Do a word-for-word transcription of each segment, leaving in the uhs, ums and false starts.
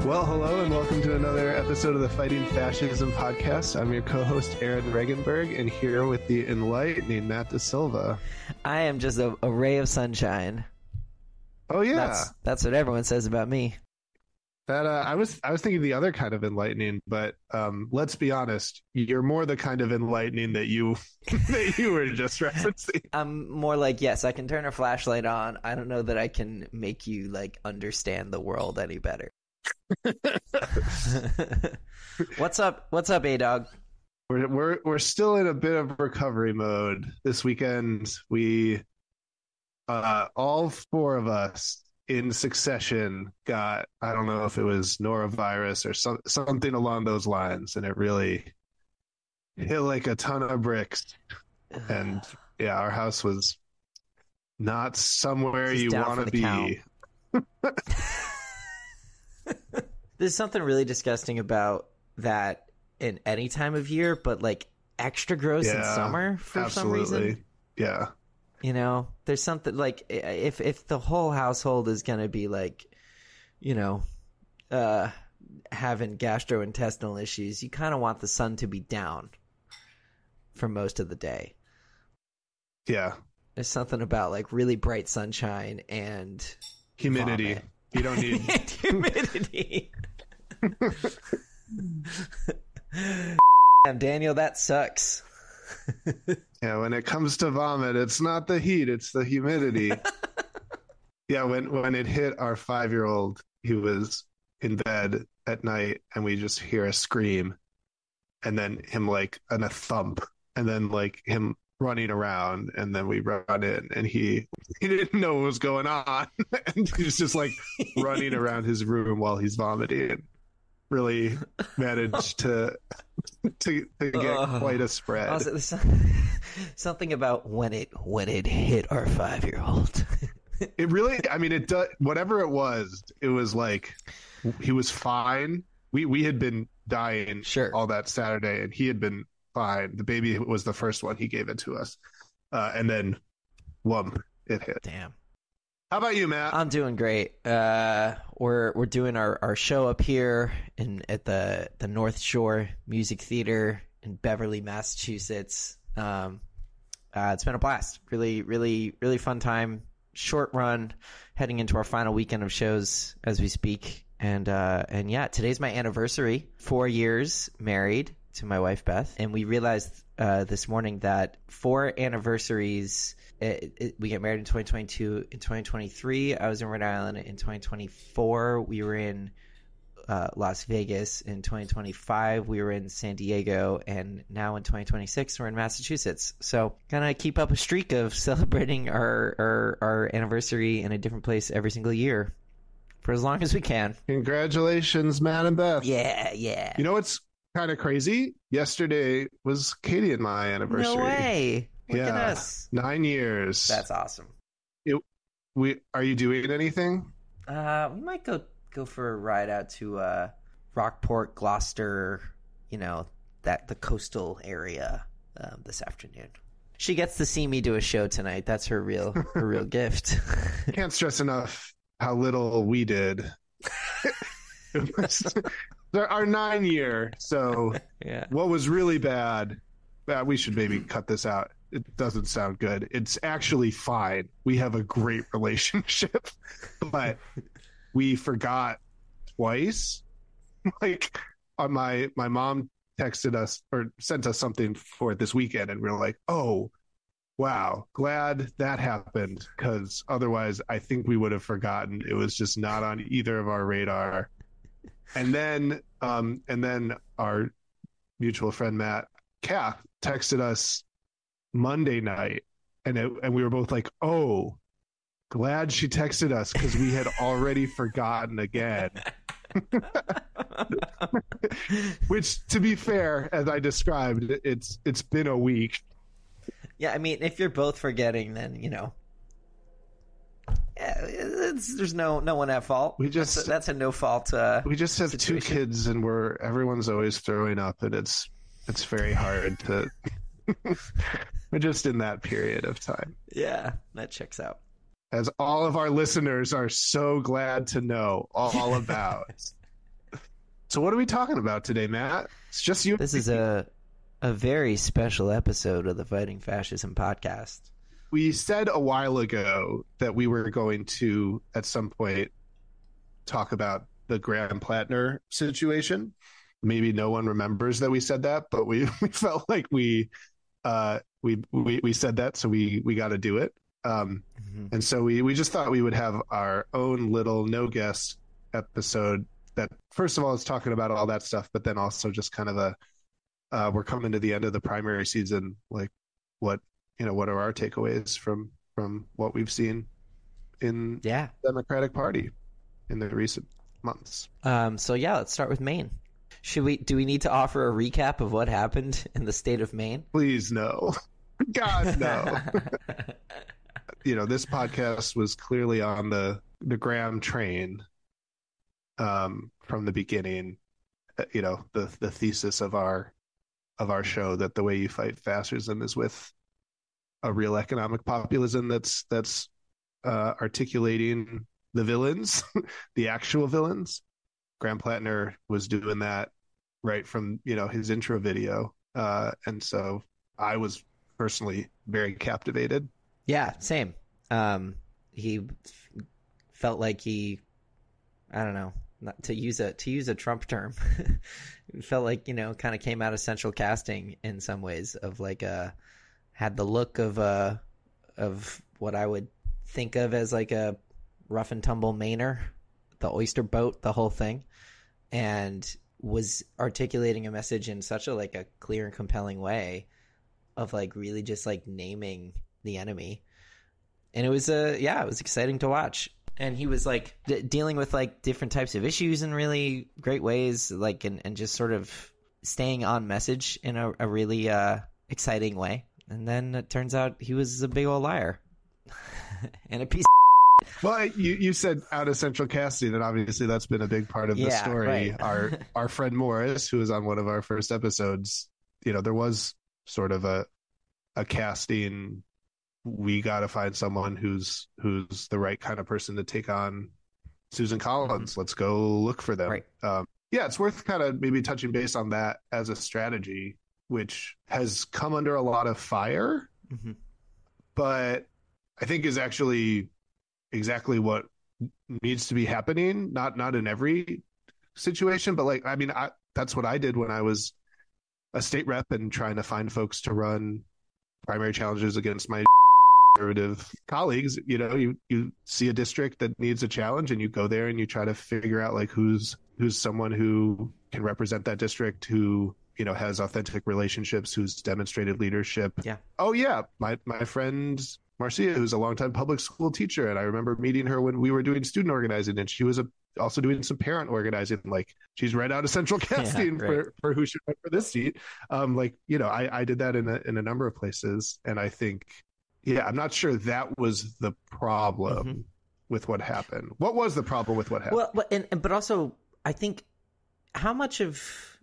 Well, hello and welcome to another episode of the Fighting Fascism podcast. I'm your co-host, Aaron Regenberg, and here with the enlightening Matt De Silva. I am just a, a ray of sunshine. Oh yeah, that's, that's what everyone says about me. That uh, I was I was thinking the other kind of enlightening, but um, let's be honest, you're more the kind of enlightening that you that you were just referencing. I'm more like, yes, I can turn a flashlight on. I don't know that I can make you like understand the world any better. What's up? What's up, A-Dog? We're we're we're still in a bit of recovery mode. This weekend, we uh, all four of us in succession got, I don't know if it was norovirus or some, something along those lines, and it really hit like a ton of bricks. And yeah, our house was not somewhere you want to be. There's something really disgusting about that in any time of year, but like extra gross yeah, in summer for absolutely. some reason. Yeah. You know, there's something like if if the whole household is going to be like, you know, uh, having gastrointestinal issues, you kind of want the sun to be down for most of the day. Yeah. There's something about like really bright sunshine and humidity. Vomit. You don't need and humidity. Damn, Daniel, that sucks. Yeah, when it comes to vomit, it's not the heat, it's the humidity. Yeah, when when it hit our five-year-old, he was in bed at night, and we just hear a scream, and then him like and a thump, and then like him running around, and then we run in, and he he didn't know what was going on, and he's just like running around his room while he's vomiting. And really managed to to, to get uh, quite a spread. Also, something about when it when it hit our five-year-old. It really, I mean, it does. Whatever it was, it was like he was fine. We we had been dying sure. all that Saturday, and he had been fine. The baby was the first one. He gave it to us, uh, and then, whump, it hit. Damn. How about you, Matt? I'm doing great. Uh, we're we're doing our, our show up here in at the the North Shore Music Theater in Beverly, Massachusetts. Um, uh, it's been a blast. Really, really, really fun time. Short run, heading into our final weekend of shows as we speak. And uh, and yeah, today's my anniversary. Four years married to my wife Beth, and we realized uh, this morning that four anniversaries. It, it, we get married in twenty twenty-two. In twenty twenty-three, I was in Rhode Island. In twenty twenty-four, we were in uh, Las Vegas. In twenty twenty-five, we were in San Diego, and now in twenty twenty-six, we're in Massachusetts. So, gonna keep up a streak of celebrating our our, our anniversary in a different place every single year for as long as we can. Congratulations, Matt and Beth. Yeah, yeah. You know what's kind of crazy? Yesterday was Katie and my anniversary. No way. Look yeah, at us. Nine years. That's awesome. It, we are you doing anything? Uh, we might go go for a ride out to uh, Rockport, Gloucester. You know that the coastal area um, this afternoon. She gets to see me do a show tonight. That's her real her real gift. Can't stress enough how little we did. It was our nine year. So yeah. What was really bad? Uh, we should maybe cut this out. It doesn't sound good. It's actually fine. We have a great relationship, but we forgot twice. Like on my my mom texted us or sent us something for this weekend, and we we're like, "Oh, wow, glad that happened," because otherwise, I think we would have forgotten. It was just not on either of our radar. And then, um, and then our mutual friend Matt Kath texted us Monday night, and it, and we were both like, "Oh, glad she texted us," because we had already forgotten again. Which, to be fair, as I described, it's it's been a week. Yeah, I mean, if you're both forgetting, then you know, yeah, it's, there's no no one at fault. We just that's a, that's a no fault. Uh, we just have situation. two kids, and we're everyone's always throwing up, and it's it's very hard to. We're just in that period of time. Yeah, that checks out. As all of our listeners are so glad to know all about. So what are we talking about today, Matt? It's just you. This is a a very special episode of the Fighting Fascism podcast. We said a while ago that we were going to, at some point, talk about the Graham Plattner situation. Maybe no one remembers that we said that, but we, we felt like we uh, we, we we said that, so we we got to do it. Um, mm-hmm. And so we we just thought we would have our own little no guest episode that, first of all, is talking about all that stuff, but then also just kind of a uh, we're coming to the end of the primary season. Like, what you know, what are our takeaways from from what we've seen in yeah. the Democratic Party in the recent months? Um, so yeah, let's start with Maine. Should we? Do we need to offer a recap of what happened in the state of Maine? Please, no. God, no. You know, this podcast was clearly on the the Graham train um, from the beginning. You know, the the thesis of our of our show that the way you fight fascism is with a real economic populism that's that's uh, articulating the villains, the actual villains. Graham Plattner was doing that right from, you know, his intro video. Uh, and so I was personally very captivated. Yeah, same. Um, he f- felt like he, I don't know, not to use a, to use a Trump term, felt like, you know, kind of came out of central casting in some ways of like, uh, had the look of, uh, of what I would think of as like a rough and tumble Mainer, the oyster boat, the whole thing, and was articulating a message in such a like a clear and compelling way of like really just like naming the enemy. And it was uh yeah, it was exciting to watch. And he was like d- dealing with like different types of issues in really great ways, like and, and just sort of staying on message in a, a really uh exciting way. And then it turns out he was a big old liar and a piece. Well, you, you said out of central casting, and obviously that's been a big part of the yeah, story. Right. our our friend Morris, who was on one of our first episodes, you know, there was sort of a a casting. We got to find someone who's who's the right kind of person to take on Susan Collins. Mm-hmm. Let's go look for them. Right. Um, yeah, it's worth kind of maybe touching base on that as a strategy, which has come under a lot of fire, mm-hmm. but I think is actually exactly what needs to be happening. Not not in every situation, but like, I mean, I, that's what I did when I was a state rep and trying to find folks to run primary challenges against my conservative colleagues. You know, you, you see a district that needs a challenge and you go there and you try to figure out like who's who's someone who can represent that district, who, you know, has authentic relationships, who's demonstrated leadership. Yeah. Oh yeah. My, my friend Marcia, who's a longtime public school teacher. And I remember meeting her when we were doing student organizing, and she was a, also doing some parent organizing. Like, she's right out of central casting yeah, right. for, for who should run for this seat. Um, like, you know, I, I did that in a, in a number of places. And I think, yeah, I'm not sure that was the problem mm-hmm. with what happened. What was the problem with what happened? Well, but, and, and, but also I think how much of,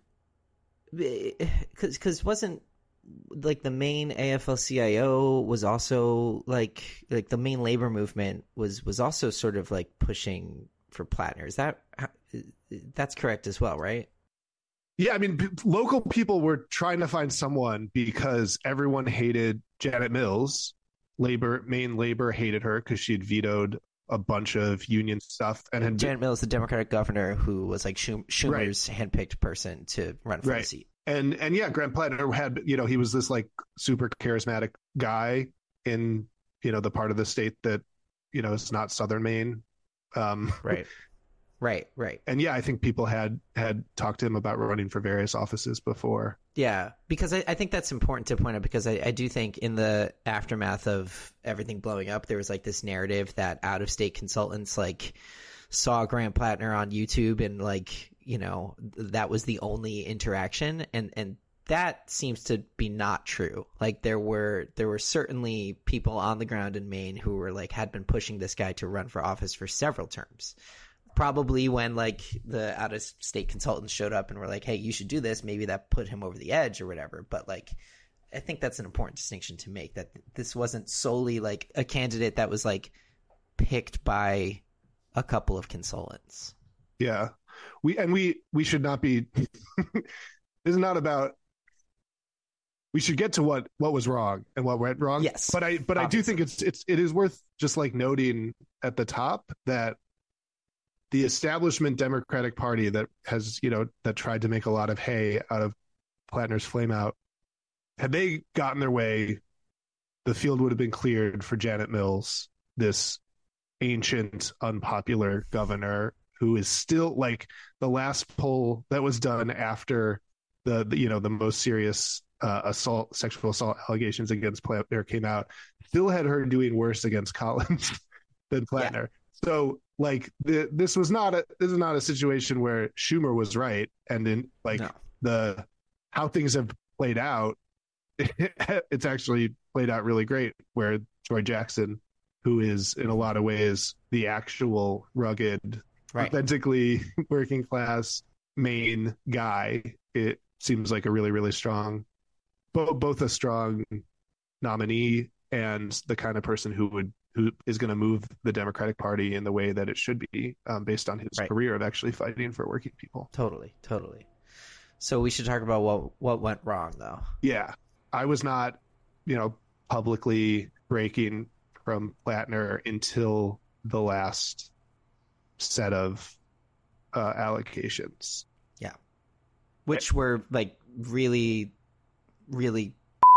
cause, cause wasn't, like the Maine A F L C I O was also like like the Maine labor movement was was also sort of like pushing for Plattner. Is that that's correct as well, right? Yeah, I mean, p- local people were trying to find someone because everyone hated Janet Mills. Labor Maine labor hated her because she'd vetoed a bunch of union stuff. And had Janet Mills, the Democratic governor, who was like Schum- Schumer's right. handpicked person to run for right. the seat. And and yeah, Graham Plattner had, you know, he was this like super charismatic guy in, you know, the part of the state that, you know, it's not Southern Maine. Um, right. Right. Right. And yeah, I think people had had talked to him about running for various offices before. Yeah, because I, I think that's important to point out, because I, I do think in the aftermath of everything blowing up, there was like this narrative that out of state consultants like saw Graham Plattner on YouTube and like, you know, that was the only interaction, and and that seems to be not true. Like there were there were certainly people on the ground in Maine who were like had been pushing this guy to run for office for several terms. Probably when like the out of state consultants showed up and were like, hey, you should do this, maybe that put him over the edge or whatever. But like, I think that's an important distinction to make, that this wasn't solely like a candidate that was like picked by a couple of consultants. Yeah. We and we we should not be. This is not about. We should get to what what was wrong and what went wrong. Yes, but I but obviously. I do think it's it's it is worth just like noting at the top that the establishment Democratic Party that has you know that tried to make a lot of hay out of Plattner's flameout, had they gotten their way, the field would have been cleared for Janet Mills, this ancient, unpopular governor who is still like the last poll that was done after the, the you know the most serious uh, assault, sexual assault allegations against Plattner came out, still had her doing worse against Collins than Plattner. Yeah. So like the, this was not a this is not a situation where Schumer was right, and in like no. the how things have played out, it's actually played out really great. Where Troy Jackson, who is in a lot of ways the actual rugged, right. authentically working class Maine guy, it seems like a really, really strong, both both a strong nominee and the kind of person who would who is going to move the Democratic Party in the way that it should be, um, based on his right. career of actually fighting for working people. Totally, totally. So we should talk about what what went wrong, though. Yeah, I was not, you know, publicly breaking from Plattner until the last set of uh, allocations. Yeah, which were like really, really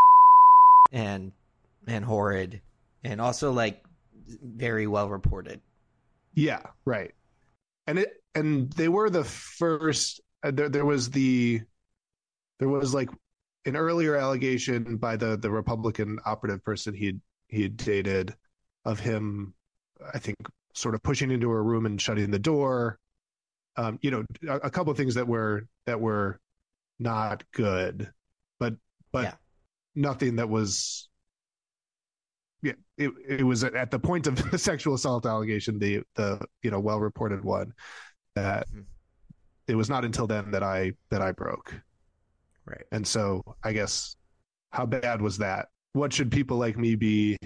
and and horrid, and also like very well reported. Yeah, right. And it and they were the first. Uh, there, there was the there was like an earlier allegation by the the Republican operative person he he had dated of him, I think, sort of pushing into a room and shutting the door. Um, you know, a, a couple of things that were that were not good, but but yeah. nothing that was. Yeah, it it was at the point of the sexual assault allegation, the the you know well reported one, that mm-hmm. it was not until then that I that I broke. Right. And so I guess, how bad was that? What should people like me be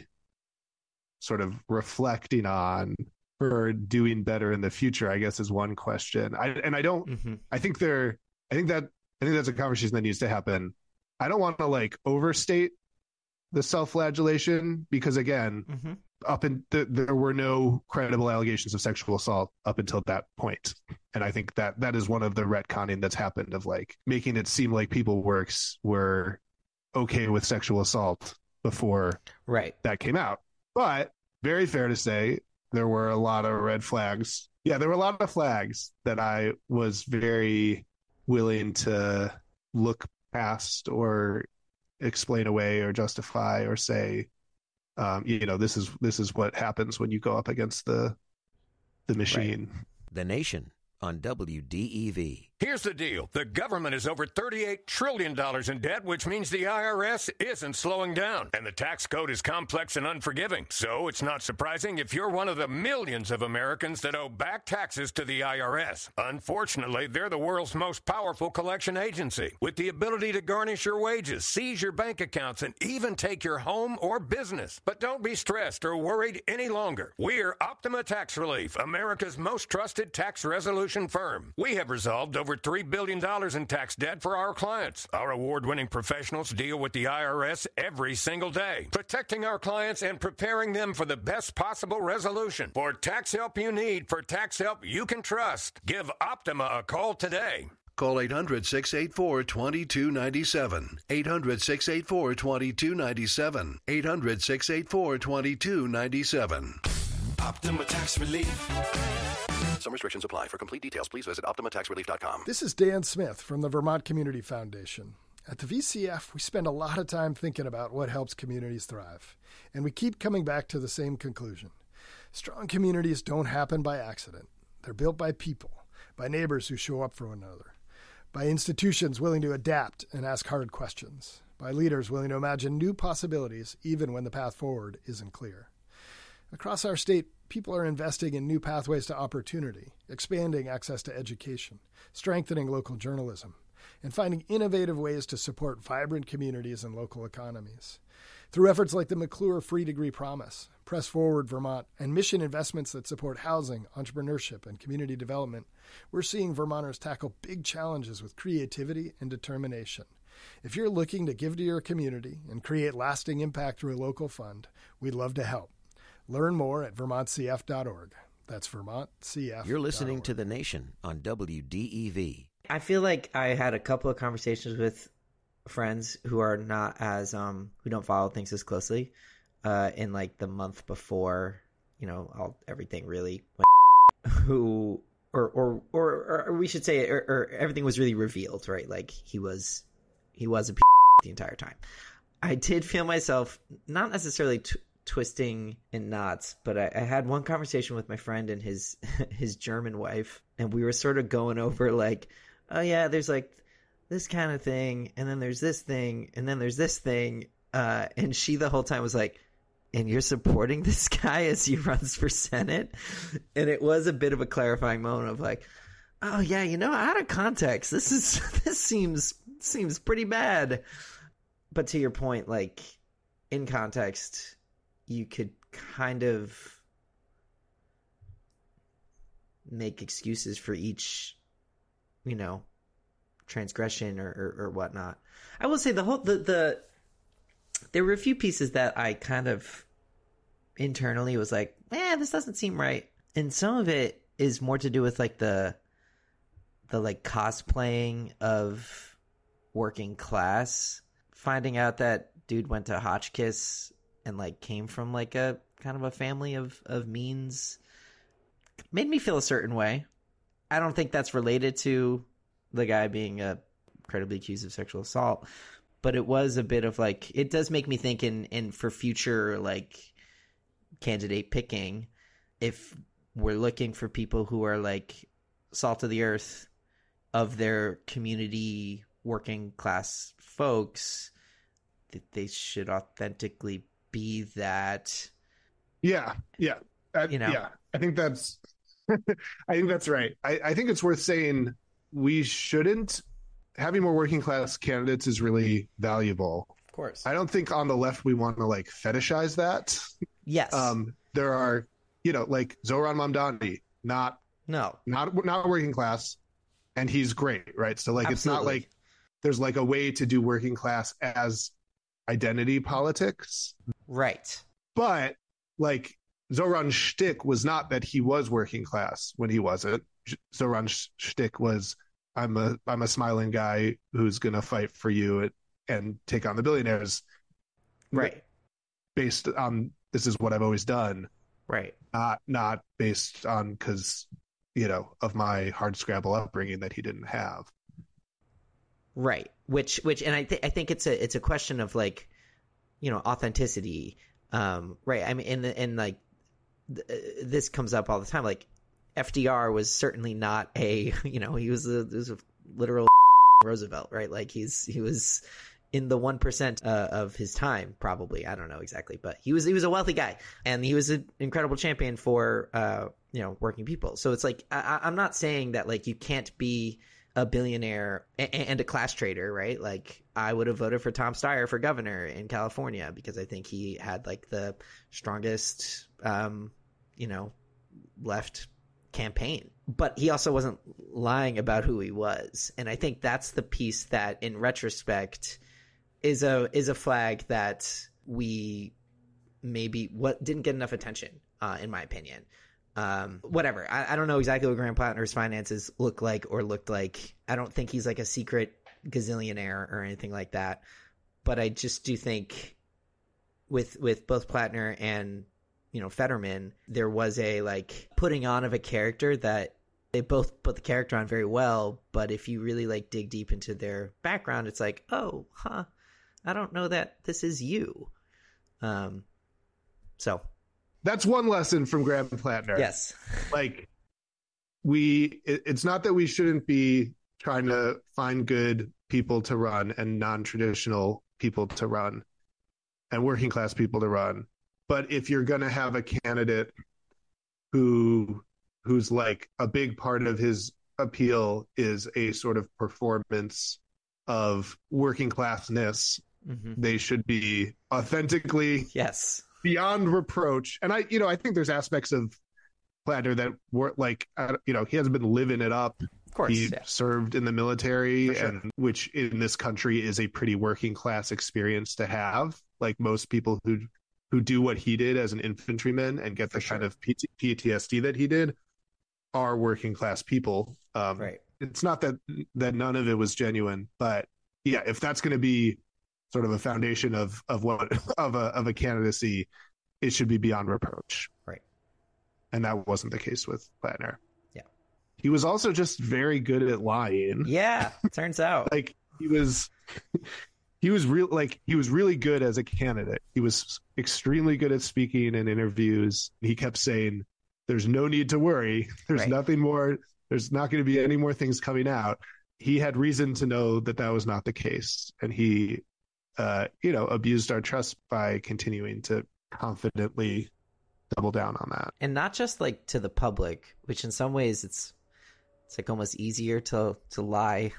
sort of reflecting on for doing better in the future, I guess, is one question. I and I don't mm-hmm. I think there I think that I think that's a conversation that needs to happen. I don't want to like overstate the self-flagellation, because again, mm-hmm. up in the, there were no credible allegations of sexual assault up until that point. And I think that that is one of the retconning that's happened, of like making it seem like people works were okay with sexual assault before right. that came out. But very fair to say, there were a lot of red flags. Yeah, there were a lot of flags that I was very willing to look past or explain away or justify or say, um, you know, this is this is what happens when you go up against the the machine. Right. The Nation on W D E V. Here's the deal. The government is over thirty-eight trillion dollars in debt, which means the I R S isn't slowing down. And the tax code is complex and unforgiving. So it's not surprising if you're one of the millions of Americans that owe back taxes to the I R S. Unfortunately, they're the world's most powerful collection agency, with the ability to garnish your wages, seize your bank accounts, and even take your home or business. But don't be stressed or worried any longer. We're Optima Tax Relief, America's most trusted tax resolution firm. We have resolved over three billion dollars in tax debt for our clients. Our award-winning professionals deal with the I R S every single day, protecting our clients and preparing them for the best possible resolution. For tax help you need, for tax help you can trust, give Optima a call today. Call eight hundred, six eight four, two two nine seven. eight hundred, six eight four, two two nine seven. eight hundred, six eight four, two two nine seven. Optima Tax Relief. Some restrictions apply. For complete details, please visit optima tax relief dot com. This is Dan Smith from the Vermont Community Foundation. At the V C F, we spend a lot of time thinking about what helps communities thrive. And we keep coming back to the same conclusion. Strong communities don't happen by accident. They're built by people, by neighbors who show up for one another, by institutions willing to adapt and ask hard questions, by leaders willing to imagine new possibilities even when the path forward isn't clear. Across our state, people are investing in new pathways to opportunity, expanding access to education, strengthening local journalism, and finding innovative ways to support vibrant communities and local economies. Through efforts like the McClure Free Degree Promise, Press Forward Vermont, and mission investments that support housing, entrepreneurship, and community development, we're seeing Vermonters tackle big challenges with creativity and determination. If you're looking to give to your community and create lasting impact through a local fund, we'd love to help. Learn more at vermont c f dot org. That's vermont c f dot org. You're listening to The Nation on W D E V. I feel like I had a couple of conversations with friends who are not as um who don't follow things as closely uh in like the month before, you know, all everything really went who or or or, or we should say or, or everything was really revealed, right? Like he was he was a p- the entire time. I did feel myself not necessarily t- twisting in knots, but I, I had one conversation with my friend and his his German wife, and we were sort of going over like, oh yeah, there's like this kind of thing, and then there's this thing, and then there's this thing, uh, and she the whole time was like, and you're supporting this guy as he runs for Senate? And it was a bit of a clarifying moment of like, oh yeah, you know, out of context, this is this seems seems pretty bad. But to your point, like in context, you could kind of make excuses for each, you know, transgression or, or, or whatnot. I will say the whole the the there were a few pieces that I kind of internally was like, eh, this doesn't seem right. And some of it is more to do with like the the like cosplaying of working class. Finding out that dude went to Hotchkiss and like came from like a kind of a family of, of means made me feel a certain way. I don't think that's related to the guy being uh, credibly accused of sexual assault, but it was a bit of like, it does make me think in, in for future like candidate picking, if we're looking for people who are like salt of the earth of their community, working class folks, that they should authentically be that. Yeah, yeah, I, you know, yeah. I think that's, I think that's right. I, I think it's worth saying we shouldn't having more working class candidates is really valuable. Of course, I don't think on the left we want to like fetishize that. Yes, um, there are, you know, like Zoran Mamdani, not no, not not working class, and he's great, right? So like, Absolutely. It's not like there's like a way to do working class as identity politics. Right. But like Zoran's shtick was not that he was working class when he wasn't. Zoran's shtick was, I'm a I'm a smiling guy who's going to fight for you and, and take on the billionaires. Right. Based on, this is what I've always done. Right. Not, not based on, because, you know, of my hard scrabble upbringing that he didn't have. Right. Which, which, and I think, I think it's a, it's a question of like, you know, authenticity. Um, right. I mean, and, and like, th- this comes up all the time. Like F D R was certainly not a, you know, he was a, he was a literal Roosevelt, right? Like he's, he was in the one percent uh, of his time, probably. I don't know exactly, but he was, he was a wealthy guy, and he was an incredible champion for, uh, you know, working people. So it's like, I, I'm not saying that like you can't be a billionaire and a class trader, right? Like I would have voted for Tom Steyer for governor in California because I think he had like the strongest, um, you know, left campaign, but he also wasn't lying about who he was. And I think that's the piece that in retrospect is a, is a flag that we maybe what didn't get enough attention, uh, in my opinion. Um, whatever. I, I don't know exactly what Graham Plattner's finances look like or looked like. I don't think he's like a secret gazillionaire or anything like that. But I just do think with with both Plattner and, you know, Fetterman, there was a like putting on of a character that they both put the character on very well. But if you really like dig deep into their background, it's like, oh, huh, I don't know that this is you. Um, so. That's one lesson from Graham Plattner. Yes. Like we, it, it's not that we shouldn't be trying to find good people to run and non-traditional people to run and working class people to run. But if you're going to have a candidate who, who's like a big part of his appeal is a sort of performance of working classness, Mm-hmm. They should be authentically Yes. beyond reproach. And I, you know, I think there's aspects of Plattner that were like, uh, you know, he hasn't been living it up. Of course. He Yeah. served in the military, Sure. and which in this country is a pretty working class experience to have. Like most people who who do what he did as an infantryman and get the For kind sure. of P T S D that he did are working class people. Um, Right. It's not that that none of it was genuine, but yeah, if that's going to be sort of a foundation of of what of a of a candidacy, it should be beyond reproach. Right. And that wasn't the case with Plattner. Yeah. He was also just very good at lying. Yeah. Turns out. Like he was he was real like he was really good as a candidate. He was extremely good at speaking in interviews. He kept saying, there's no need to worry. There's Right. nothing more. There's not going to be any more things coming out. He had reason to know that that was not the case. And he, uh, you know, abused our trust by continuing to confidently double down on that. And not just like to the public, which in some ways it's it's like almost easier to to lie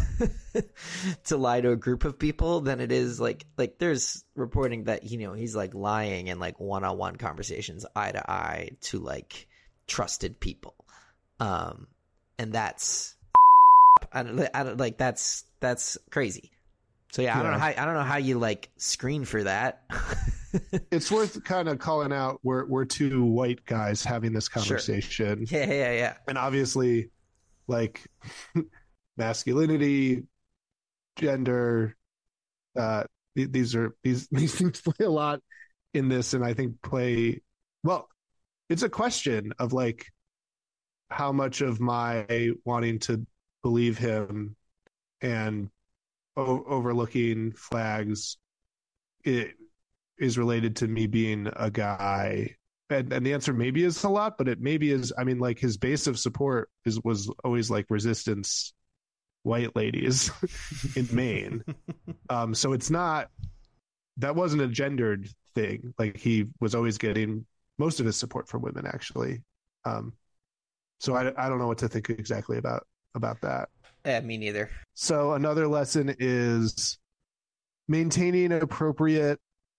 to lie to a group of people than it is like like there's reporting that, you know, he's like lying in like one-on-one conversations eye to eye to like trusted people. Um and that's I don't, I don't like that's that's crazy. So yeah, I don't Yeah. know how I don't know how you like screen for that. It's worth kind of calling out. We're we're two white guys having this conversation, yeah, yeah, yeah. and obviously, like masculinity, gender, uh, th- these are these these things play a lot in this, and I think play well. It's a question of like how much of my wanting to believe him and o- overlooking flags it is related to me being a guy. And, and the answer maybe is a lot, but it maybe is, I mean, like his base of support is was always like resistance white ladies in Maine. Um, so it's not, that wasn't a gendered thing. Like he was always getting most of his support from women, actually. Um, so I, I don't know what to think exactly about, about that. Yeah, me neither. So another lesson is maintaining an appropriate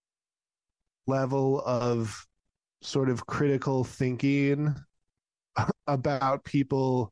level of sort of critical thinking about people,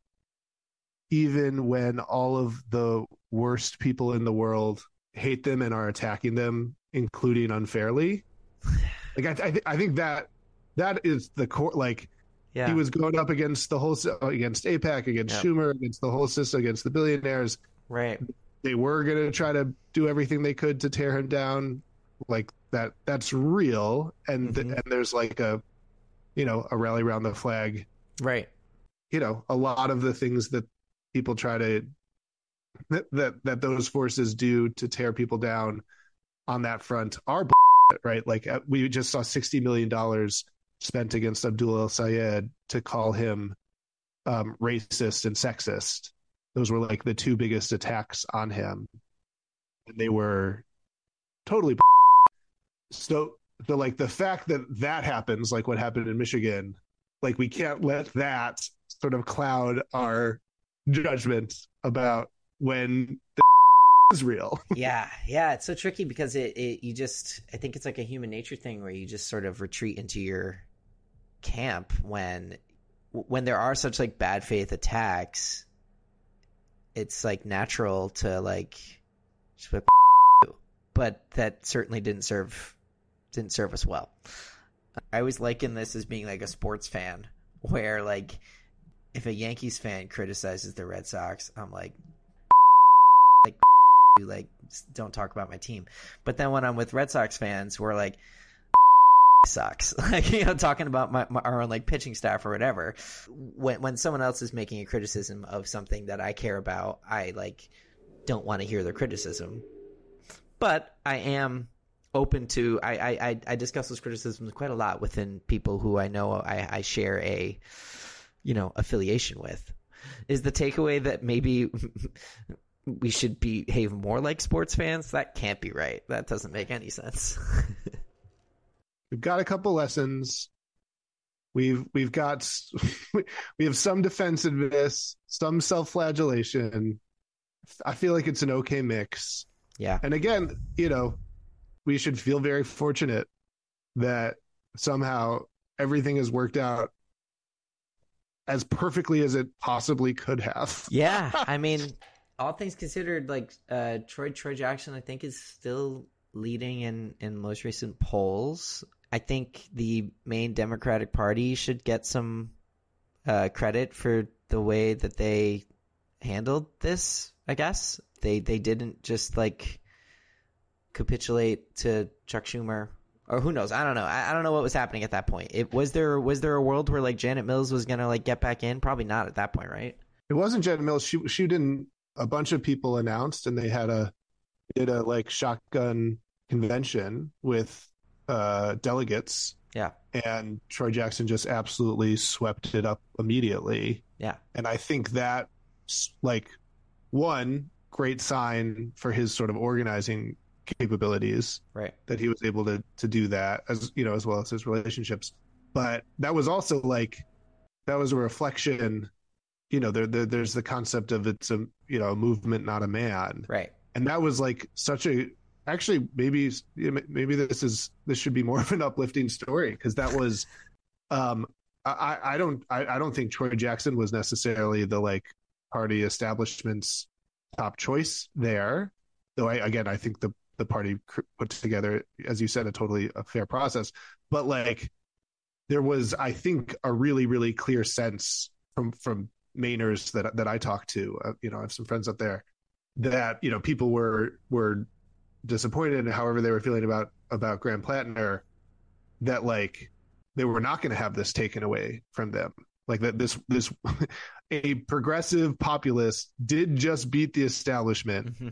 even when all of the worst people in the world hate them and are attacking them, including unfairly. Like I, I, th- I think that that is the core. Like Yeah. he was going up against the whole, against AIPAC, against Yep. Schumer, against the whole system, against the billionaires. Right. They were going to try to do everything they could to tear him down. Like that, that's real. And, th- Mhm. and there's like a, you know, a rally around the flag, Right. you know, a lot of the things that people try to, that, that, that those forces do to tear people down on that front are bullshit, right? Like uh, we just saw sixty million dollars spent against Abdul El Sayed to call him um, racist and sexist. Those were like the two biggest attacks on him. And they were totally so, so like the fact that that happens, like what happened in Michigan, like we can't let that sort of cloud our judgment about when the is real. Yeah. Yeah. It's so tricky because it, it, you just, I think it's like a human nature thing where you just sort of retreat into your camp when, when there are such like bad faith attacks. It's like natural to like, just be like, but that certainly didn't serve, didn't serve us well. I always liken this as being like a sports fan where like, if a Yankees fan criticizes the Red Sox, I'm like, like, you like, don't talk about my team. But then when I'm with Red Sox fans, we're like, sucks. Like, you know, talking about my, my our own like pitching staff or whatever. When when someone else is making a criticism of something that I care about, I like don't want to hear their criticism. But I am open to I I I discuss those criticisms quite a lot within people who I know I, I share a you know affiliation with. Is the takeaway that maybe we should behave more like sports fans? That can't be right. That doesn't make any sense. We've got a couple lessons. We've we've got we have some defensiveness, some self-flagellation. I feel like it's an okay mix. Yeah. And again, you know, we should feel very fortunate that somehow everything has worked out as perfectly as it possibly could have. Yeah, I mean, all things considered, like uh, Troy Troy Jackson, I think is still leading in in most recent polls. I think the main Democratic Party should get some uh, credit for the way that they handled this. I guess they they didn't just like capitulate to Chuck Schumer. Or who knows? I don't know. I, I don't know what was happening at that point. It was there was there a world where like Janet Mills was gonna like get back in? Probably not at that point, right? It wasn't Janet Mills. She she didn't. A bunch of people announced, and they had a did a like shotgun convention with uh, delegates. Yeah. And Troy Jackson just absolutely swept it up immediately. Yeah. And I think that like one great sign for his sort of organizing capabilities, right, that he was able to to do that, as you know, as well as his relationships. But that was also like that was a reflection, you know, there, there there's the concept of it's a you know a movement, not a man, right? And that was like such a actually maybe maybe this is this should be more of an uplifting story, because that was um I I don't I, I don't think Troy Jackson was necessarily the like party establishment's top choice there, though I again I think the the party put together, as you said, a totally a fair process. But like, there was, I think, a really, really clear sense from from Mainers that that I talked to. Uh, you know, I have some friends up there that you know people were were disappointed in however they were feeling about about Graham Plattner, that like they were not going to have this taken away from them. Like that this this a progressive populist did just beat the establishment. Mm-hmm.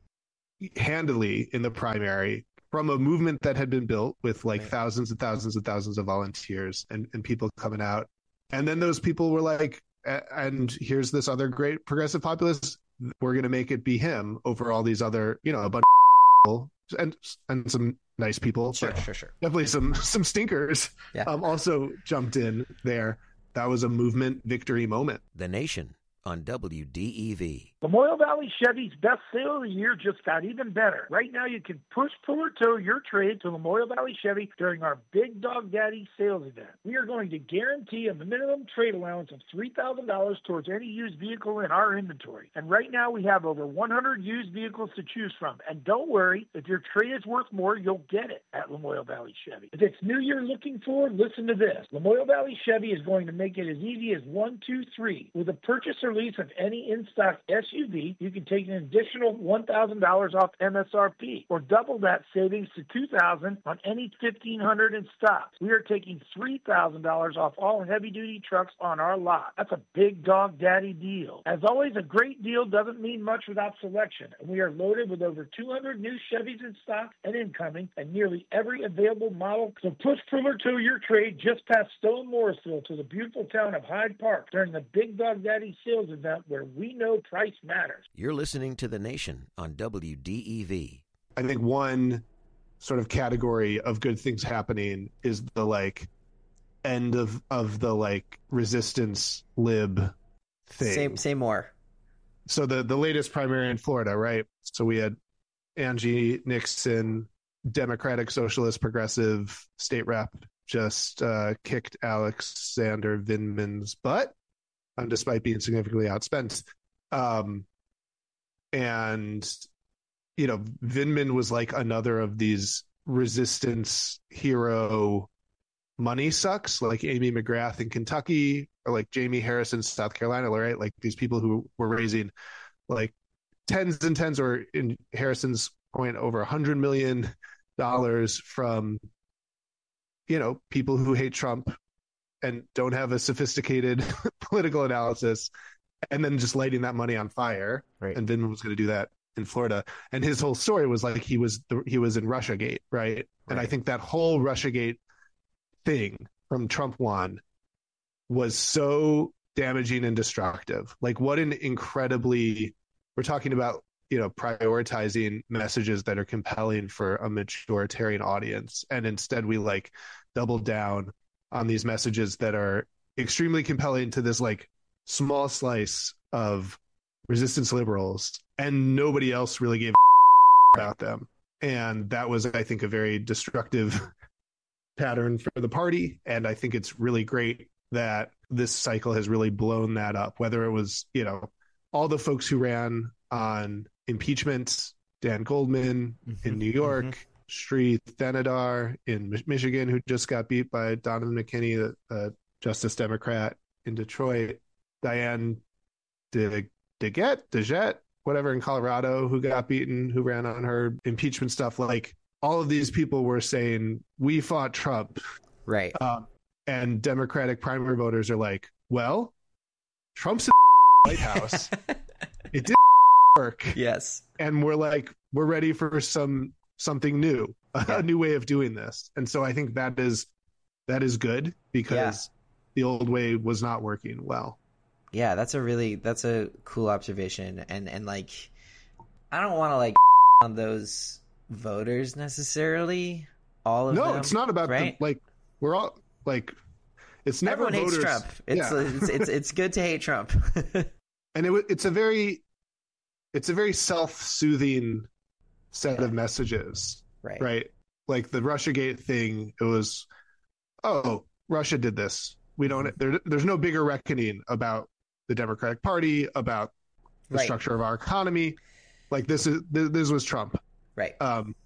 handily in the primary from a movement that had been built with like right. thousands and thousands and thousands of volunteers and, and people coming out. And then those people were like, and here's this other great progressive populist. We're going to make it be him over all these other, you know, a bunch of people and, and some nice people. Sure, sure, sure. Definitely some, some stinkers yeah. um, also jumped in there. That was a movement victory moment. The Nation on W D E V. Lamoille Valley Chevy's best sale of the year just got even better. Right now, you can push, pull, or tow your trade to Lamoille Valley Chevy during our Big Dog Daddy sales event. We are going to guarantee a minimum trade allowance of three thousand dollars towards any used vehicle in our inventory. And right now, we have over one hundred used vehicles to choose from. And don't worry, if your trade is worth more, you'll get it at Lamoille Valley Chevy. If it's new you're looking for, listen to this. Lamoille Valley Chevy is going to make it as easy as one, two, three. With a purchase or lease of any in-stock S U V, you can take an additional one thousand dollars off M S R P or double that savings to two thousand dollars on any fifteen hundred dollars in stock. We are taking three thousand dollars off all heavy-duty trucks on our lot. That's a Big Dog Daddy deal. As always, a great deal doesn't mean much without selection, and we are loaded with over two hundred new Chevys in stock and incoming and nearly every available model. So push, pull, or tow your trade just past Stone Morrisville to the beautiful town of Hyde Park during the Big Dog Daddy sales event, where we know price matters. You're listening to The Nation on W D E V. I think one sort of category of good things happening is the like end of of the like resistance lib thing. Say, say more. So the the latest primary in Florida, right? So we had Angie Nixon, Democratic Socialist Progressive state rep, just uh, kicked Alexander Vindman's butt, um, despite being significantly outspent. Um, and, you know, Vindman was like another of these resistance hero money sucks, like Amy McGrath in Kentucky, or like Jamie Harris in South Carolina, right? Like these people who were raising like tens and tens, or in Harrison's point, over a hundred million dollars from, you know, people who hate Trump and don't have a sophisticated political analysis, and then just lighting that money on fire. Right. And Vindman was going to do that in Florida. And his whole story was like he was the, he was in Russiagate, right? right? And I think that whole Russiagate thing from Trump one was so damaging and destructive. Like what an incredibly, we're talking about, you know, prioritizing messages that are compelling for a majoritarian audience. And instead we like double down on these messages that are extremely compelling to this like small slice of resistance liberals, and nobody else really gave a about them. and that was, I think, a very destructive pattern for the party. And I think it's really great that this cycle has really blown that up, whether it was, you know, all the folks who ran on impeachment, Dan Goldman mm-hmm. in New York, mm-hmm. Sri Thanedar in Mi- Michigan, who just got beat by Donovan McKinney, the uh, Justice Democrat in Detroit, Diane De DeGette, DeGette, whatever, in Colorado, who got beaten, who ran on her impeachment stuff. Like, all of these people were saying, we fought Trump. Right. Um, and Democratic primary voters are like, well, Trump's in the White House. It didn't work. Yes. And we're like, we're ready for some something new, yeah. a new way of doing this. And so I think that is that is good, because yeah. the old way was not working well. Yeah, that's a really that's a cool observation. And and like, I don't want to like on those voters necessarily. All of no, them, it's not about right? the, like we're all like it's never everyone voters. hates Trump. It's, yeah. it's it's it's good to hate Trump. And it it's a very it's a very self-soothing set yeah. of messages, right? Right, like the Russiagate thing. It was, oh, Russia did this. We don't. There, there's no bigger reckoning about the Democratic Party, about the right. structure of our economy. Like this is this, this was Trump, right? Um,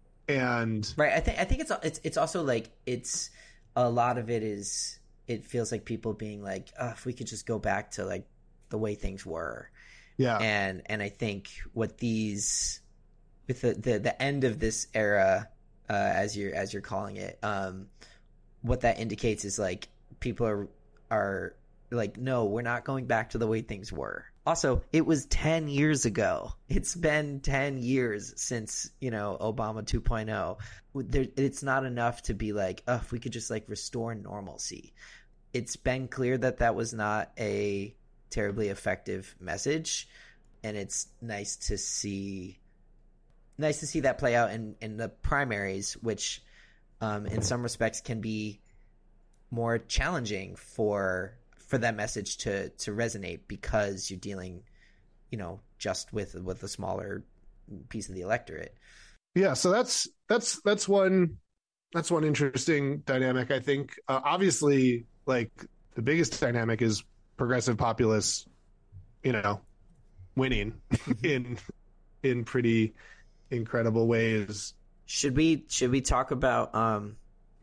and right. I think I think it's it's it's also like it's a lot of it is it feels like people being like, oh, if we could just go back to like the way things were. Yeah. And and I think what these with the, the, the end of this era, uh, as you're as you're calling it, um, what that indicates is like people are are like, no, we're not going back to the way things were. Also, it was ten years ago. It's been ten years since, you know, Obama two point oh. There, it's not enough to be like, oh, if we could just like restore normalcy. It's been clear that that was not a terribly effective message, and it's nice to see nice to see that play out in, in the primaries, which um, in some respects can be more challenging for for that message to to resonate, because you're dealing, you know, just with with a smaller piece of the electorate. Yeah, so that's that's that's one that's one interesting dynamic, I think. Uh, obviously, like the biggest dynamic is progressive populists, you know, winning in in pretty incredible ways. Should we should we talk about um,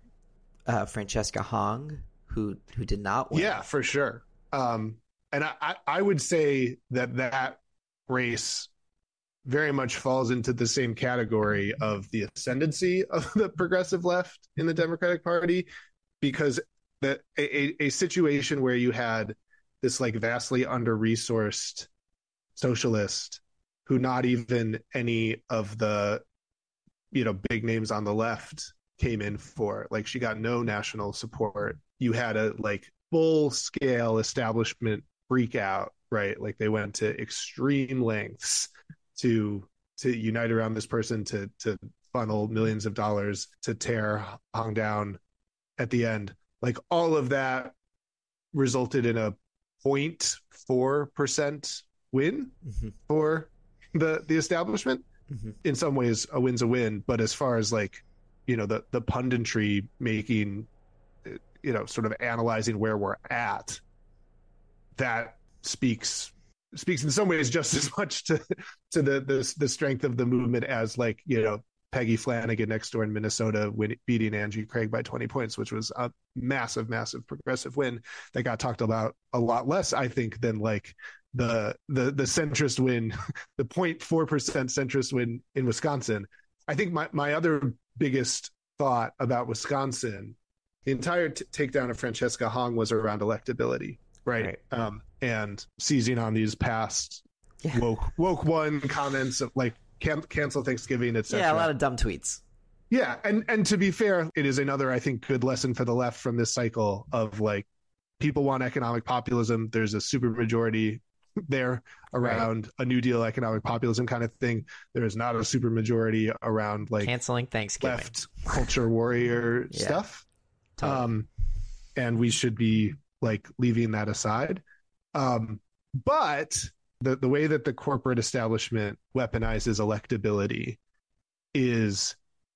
uh, Francesca Hong, who who did not win? Yeah, for sure. Um, and I, I, I would say that that race very much falls into the same category of the ascendancy of the progressive left in the Democratic Party, because that a, a situation where you had this like vastly under-resourced socialist who not even any of the, you know, big names on the left came in for, like she got no national support. You had a like full scale establishment freak out, right? Like they went to extreme lengths to to unite around this person, to to funnel millions of dollars to tear Hong down at the end. Like all of that resulted in a zero point four percent win mm-hmm. for the the establishment. Mm-hmm. In some ways, a win's a win, but as far as like, you know, the the punditry making, you know, sort of analyzing where we're at, that speaks speaks in some ways just as much to to the the, the strength of the movement as, like, you know, Peggy Flanagan next door in Minnesota win, beating Angie Craig by twenty points, which was a massive, massive progressive win that got talked about a lot less, I think, than like the the the centrist win, the zero point four percent centrist win in Wisconsin. I think my, my other biggest thought about Wisconsin, the entire t- takedown of Francesca Hong was around electability, right? right. Um, and seizing on these past yeah. woke woke one comments of like, Can- cancel Thanksgiving, et cetera. Yeah, a lot of dumb tweets. Yeah, and and to be fair, it is another, I think, good lesson for the left from this cycle of like, people want economic populism. There's a supermajority there around right. a New Deal economic populism kind of thing. There is not a supermajority around like canceling Thanksgiving, left culture warrior yeah. stuff. Totally. Um, and we should be like leaving that aside. Um, but The, the way that the corporate establishment weaponizes electability is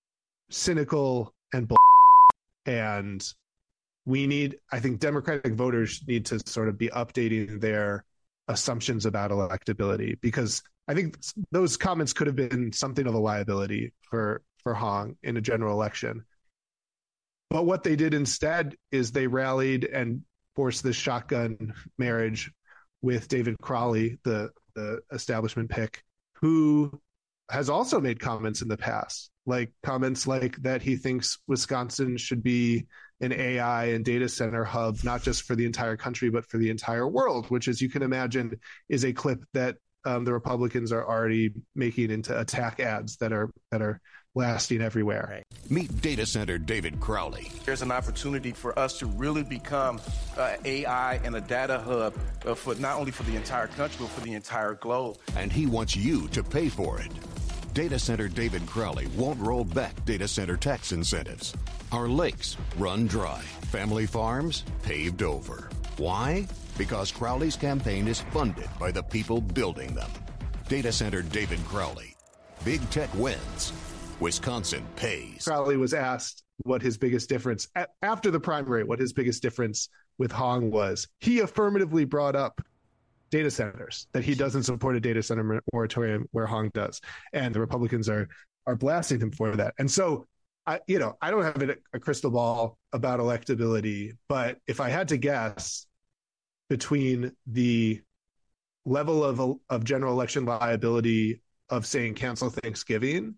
cynical and bull. And we need, I think Democratic voters need to sort of be updating their assumptions about electability, because I think those comments could have been something of a liability for, for Hong in a general election. But what they did instead is they rallied and forced this shotgun marriage with David Crowley, the, the establishment pick, who has also made comments in the past, like comments like that he thinks Wisconsin should be an A I and data center hub, not just for the entire country, but for the entire world, which, as you can imagine, is a clip that um, the Republicans are already making into attack ads that are that are lasting everywhere. Right. Meet data center David Crowley. There's an opportunity for us to really become uh, A I and a data hub uh, for not only for the entire country, but for the entire globe. And he wants you to pay for it. Data center David Crowley won't roll back data center tax incentives. Our lakes run dry. Family farms paved over. Why? Because Crowley's campaign is funded by the people building them. Data center David Crowley. Big tech wins. Wisconsin pays. Crowley was asked what his biggest difference, after the primary, what his biggest difference with Hong was. He affirmatively brought up data centers, that he doesn't support a data center moratorium where Hong does. And the Republicans are are blasting him for that. And so, I, you know, I don't have a, a crystal ball about electability, but if I had to guess between the level of, of general election liability of saying cancel Thanksgiving,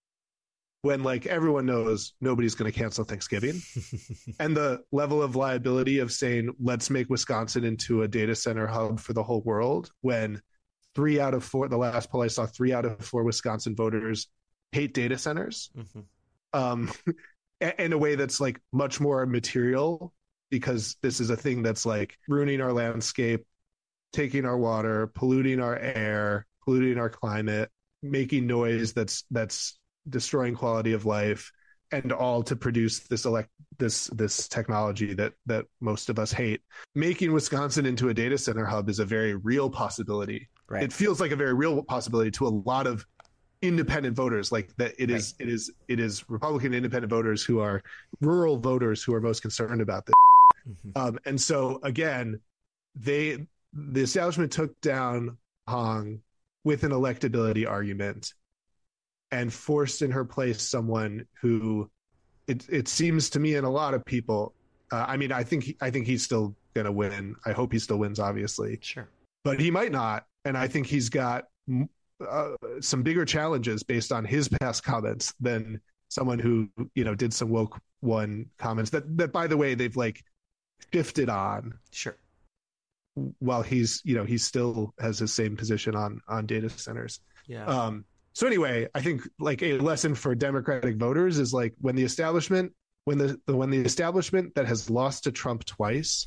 when like everyone knows nobody's going to cancel Thanksgiving, and the level of liability of saying, let's make Wisconsin into a data center hub for the whole world, when three out of four, the last poll I saw, three out of four Wisconsin voters hate data centers, mm-hmm. um, in a way that's like much more material, because this is a thing that's like ruining our landscape, taking our water, polluting our air, polluting our climate, making noise that's that's destroying quality of life, and all to produce this elect this this technology that that most of us hate. Making Wisconsin into a data center hub is a very real possibility. Right. It feels like a very real possibility to a lot of independent voters, like that it is right. it is it is Republican independent voters who are rural voters who are most concerned about this. Mm-hmm. Um, and so again, they the establishment took down Hong with an electability argument, and forced in her place someone who it it seems to me, and a lot of people, uh, I mean, I think he, I think he's still going to win. I hope he still wins, obviously. Sure. But he might not. And I think he's got uh, some bigger challenges based on his past comments than someone who, you know, did some woke one comments that, that by the way, they've like shifted on. Sure. While he's, you know, he still has the same position on, on data centers. Yeah. Um, So anyway, I think like a lesson for Democratic voters is like when the establishment, when the, the when the establishment that has lost to Trump twice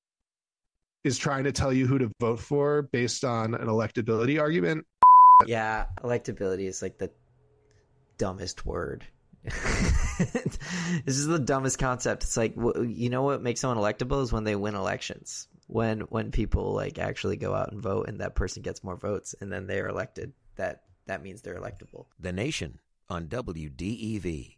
is trying to tell you who to vote for based on an electability argument. Yeah, electability is like the dumbest word. This is the dumbest concept. It's like, you know what makes someone electable is when they win elections. When when people like actually go out and vote, and that person gets more votes, and then they're elected. That That means they're electable. The Nation on W D E V.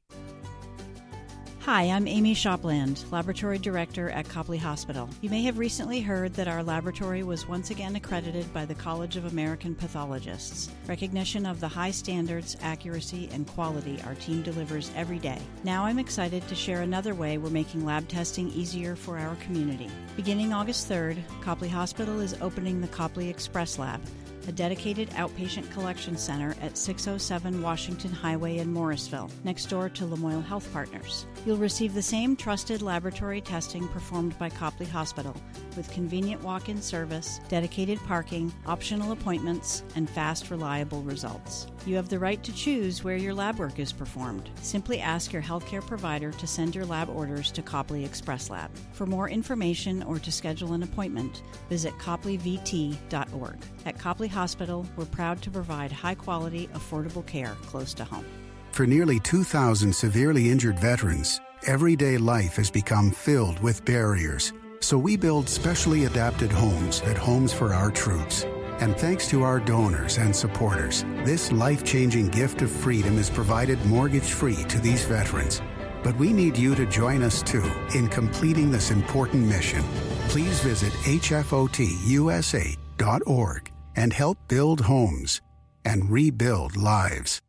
Hi, I'm Amy Shopland, Laboratory Director at Copley Hospital. You may have recently heard that our laboratory was once again accredited by the College of American Pathologists, recognition of the high standards, accuracy, and quality our team delivers every day. Now I'm excited to share another way we're making lab testing easier for our community. Beginning August third, Copley Hospital is opening the Copley Express Lab, a dedicated outpatient collection center at six oh seven Washington Highway in Morrisville, next door to Lamoille Health Partners. You'll receive the same trusted laboratory testing performed by Copley Hospital, with convenient walk-in service, dedicated parking, optional appointments, and fast, reliable results. You have the right to choose where your lab work is performed. Simply ask your healthcare provider to send your lab orders to Copley Express Lab. For more information or to schedule an appointment, visit copley v t dot org. At Copley Hospital, we're proud to provide high-quality, affordable care close to home. For nearly two thousand severely injured veterans, everyday life has become filled with barriers. So we build specially adapted homes at Homes for Our Troops. And thanks to our donors and supporters, this life-changing gift of freedom is provided mortgage-free to these veterans. But we need you to join us, too, in completing this important mission. Please visit H F O T U S A dot org and help build homes and rebuild lives.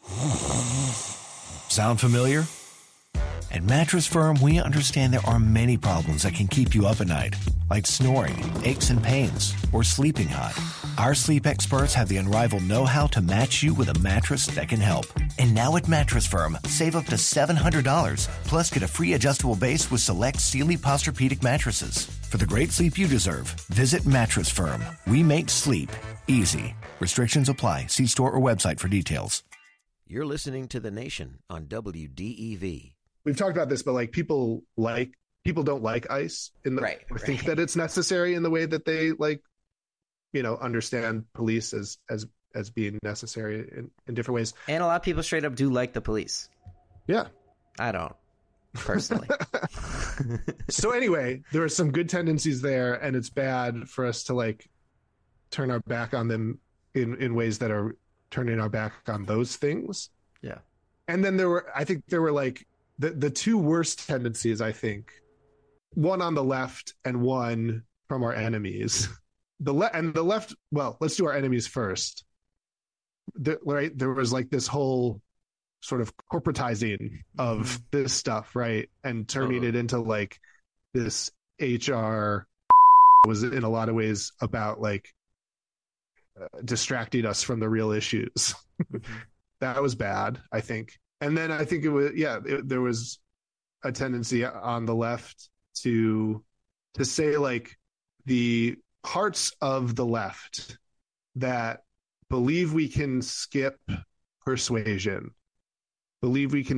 Sound familiar? At Mattress Firm, we understand there are many problems that can keep you up at night, like snoring, aches and pains, or sleeping hot. Our sleep experts have the unrivaled know-how to match you with a mattress that can help. And now at Mattress Firm, save up to seven hundred dollars, plus get a free adjustable base with select Sealy Posturepedic mattresses. For the great sleep you deserve, visit Mattress Firm. We make sleep easy. Restrictions apply. See store or website for details. You're listening to The Nation on W D E V. We've talked about this, but like people like people don't like ICE in the, right, or right. think that it's necessary in the way that they like, you know, understand police as as as being necessary in, in different ways. And a lot of people straight up do like the police. Yeah, I don't personally. So anyway, there are some good tendencies there, and it's bad for us to like turn our back on them in in ways that are turning our back on those things. Yeah. And then there were, I think there were like the, the two worst tendencies, I think, one on the left and one from our enemies. The le- and the left, well, let's do our enemies first. The, right. There was like this whole sort of corporatizing of mm-hmm. this stuff, right? And turning oh. it into like this H R was in a lot of ways about like uh, distracting us from the real issues. Mm-hmm. That was bad, I think. And then I think it was, yeah, it, there was a tendency on the left to to say like the parts of the left that believe we can skip persuasion, believe we can